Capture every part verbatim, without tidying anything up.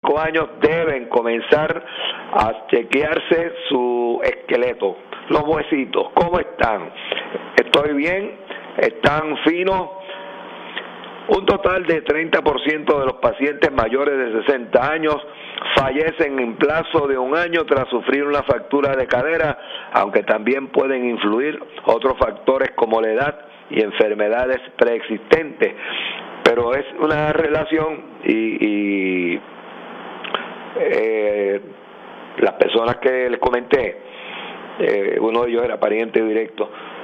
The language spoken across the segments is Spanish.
cinco años deben comenzar a chequearse su esqueleto, los huesitos, ¿cómo están? ¿Estoy bien? ¿Están finos? Un total de treinta por ciento de los pacientes mayores de sesenta años fallecen en plazo de un año tras sufrir una fractura de cadera, aunque también pueden influir otros factores como la edad y enfermedades preexistentes. Pero es una relación y, y eh, las personas que les comenté, eh, uno de ellos era pariente directo,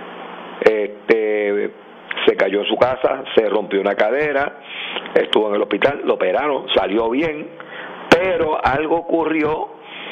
este se cayó en su casa, se rompió una cadera, estuvo en el hospital, lo operaron, salió bien, pero algo ocurrió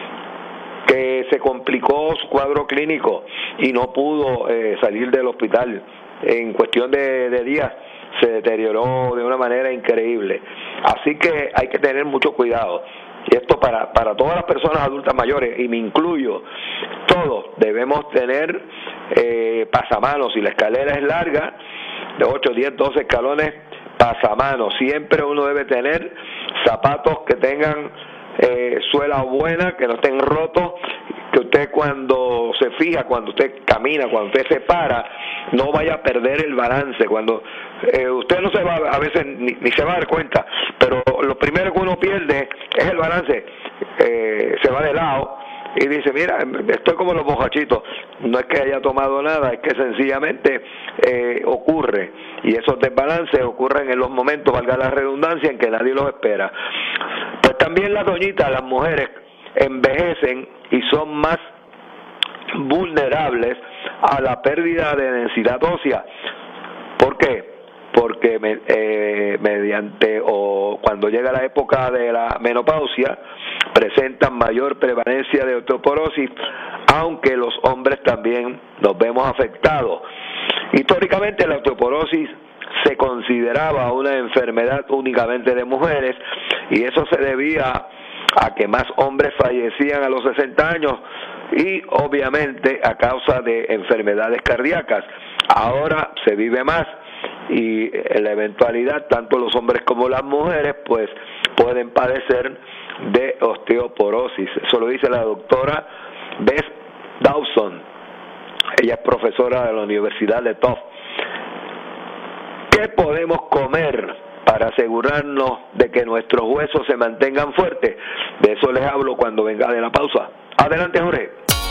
que se complicó su cuadro clínico y no pudo eh, salir del hospital. En cuestión de, de días se deterioró de una manera increíble. Así que hay que tener mucho cuidado. Y esto para, para todas las personas adultas mayores, y me incluyo, todos debemos tener eh, pasamanos. Si la escalera es larga, de ocho, diez, doce escalones, pasamanos. Siempre uno debe tener zapatos que tengan eh, suela buena, que no estén rotos, que usted cuando se fija, cuando usted camina, cuando usted se para, no vaya a perder el balance. Cuando eh, usted no se va, a veces ni, ni se va a dar cuenta, pero lo primero que uno pierde es el balance. Eh, se va de lado y dice, mira, estoy como los bojachitos. No es que haya tomado nada, es que sencillamente eh, ocurre, y esos desbalances ocurren en los momentos, valga la redundancia, en que nadie los espera. Pues también las doñitas, las mujeres, envejecen y son más vulnerables a la pérdida de densidad ósea. ¿Por qué? Porque me, eh, mediante o cuando llega la época de la menopausia presentan mayor prevalencia de osteoporosis, aunque los hombres también nos vemos afectados. Históricamente la osteoporosis se consideraba una enfermedad únicamente de mujeres, y eso se debía a que más hombres fallecían a los sesenta años y obviamente a causa de enfermedades cardíacas. Ahora se vive más y en la eventualidad tanto los hombres como las mujeres pues pueden padecer de osteoporosis. Eso lo dice la doctora Beth Dawson. Ella es profesora de la Universidad de Tufts. ¿Qué podemos comer para asegurarnos de que nuestros huesos se mantengan fuertes? De eso les hablo cuando venga de la pausa. Adelante, Jorge.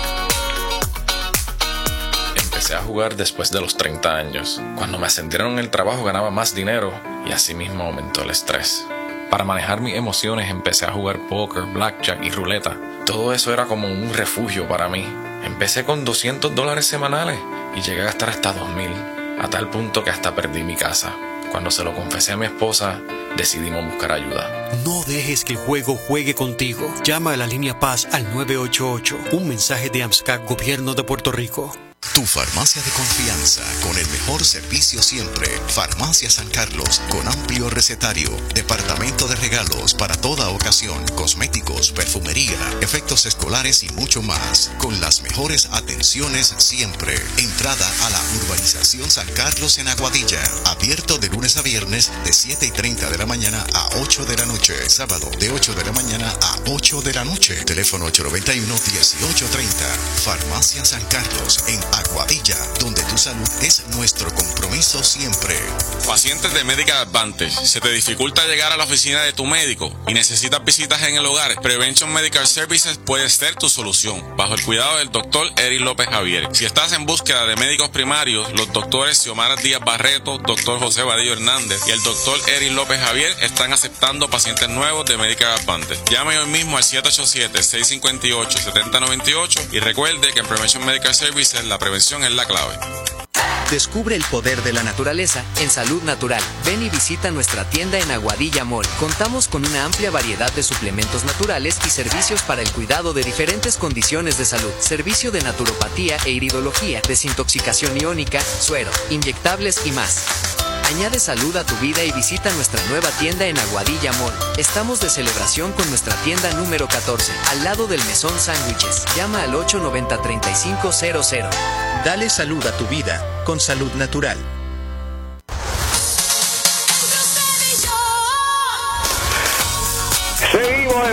Empecé a jugar después de los treinta años. Cuando me ascendieron en el trabajo ganaba más dinero y asimismo aumentó el estrés. Para manejar mis emociones empecé a jugar póker, blackjack y ruleta. Todo eso era como un refugio para mí. Empecé con doscientos dólares semanales y llegué a gastar hasta dos mil, a tal punto que hasta perdí mi casa. Cuando se lo confesé a mi esposa, decidimos buscar ayuda. No dejes que el juego juegue contigo. Llama a la línea Paz al nueve ocho ocho. Un mensaje de AMSCA, Gobierno de Puerto Rico. Tu farmacia de confianza, con el mejor servicio siempre. Farmacia San Carlos, con amplio recetario, departamento de regalos para toda ocasión, cosméticos, perfumería, efectos escolares y mucho más, con las mejores atenciones siempre. Entrada a la urbanización San Carlos en Aguadilla, abierto de lunes a viernes de siete y treinta de la mañana a ocho de la noche, sábado de ocho de la mañana a ocho de la noche. Teléfono ocho nueve uno, uno ocho tres cero. Farmacia San Carlos en Aguadilla, donde tu salud es nuestro compromiso siempre. Pacientes de Medicare Advantage, ¿se te dificulta llegar a la oficina de tu médico y necesitas visitas en el hogar? Prevention Medical Services puede ser tu solución, bajo el cuidado del doctor Eric López Javier. Si estás en búsqueda de médicos primarios, los doctores Xiomara Díaz Barreto, doctor José Vadillo Hernández y el doctor Eric López Javier están aceptando pacientes nuevos de Medicare Advantage. Llame hoy mismo al siete ocho siete, seis cinco ocho, siete cero nueve ocho y recuerde que en Prevention Medical Services la prevención es la clave. Descubre el poder de la naturaleza en Salud Natural. Ven y visita nuestra tienda en Aguadilla Mall. Contamos con una amplia variedad de suplementos naturales y servicios para el cuidado de diferentes condiciones de salud. Servicio de naturopatía e iridología, desintoxicación iónica, suero, inyectables y más. Añade salud a tu vida y visita nuestra nueva tienda en Aguadilla Mall. Estamos de celebración con nuestra tienda número catorce, al lado del Mesón Sándwiches. Llama al ocho nueve cero, tres cinco cero cero. Dale salud a tu vida con Salud Natural.